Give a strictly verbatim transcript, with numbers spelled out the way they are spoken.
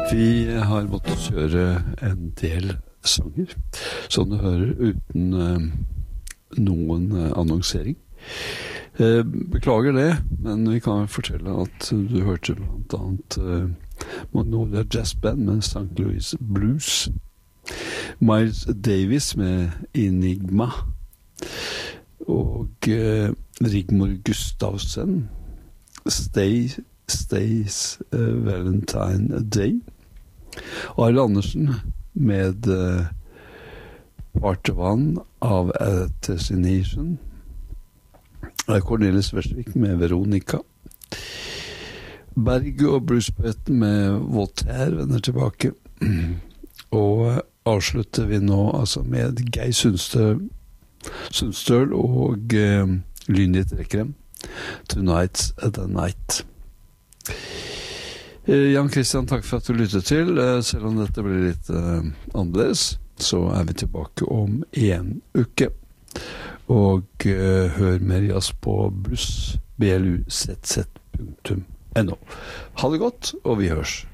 Vi har måttet kjøre en del sanger, som du hører, uten uh, noen uh, annonsering. Uh, beklager det, men vi kan fortelle at du hørte blant annet uh, Magnolia Jazz Band med Saint Louis Blues, Miles Davis med Enigma, og uh, Rigmor Gustavsen, Stay, Stays uh, Valentine Day, Arild Andersen med uh, Part One av A Destination, Cornelis Versvik med Veronica, Berg og bluespoeten med Voltaire vender tilbake, og avslutter vi nå altså med Geir Sundstøl, Sundstøl og uh, Lynni Trekkrem, Tonight's the Night. Jan Christian, takk for at du lyttet til. Selv om dette blir litt uh, annerledes, så er vi tilbake om en uke. Og uh, hør mer jazz på blues, b l u z z punktum n o. Ha det godt, og vi hørs.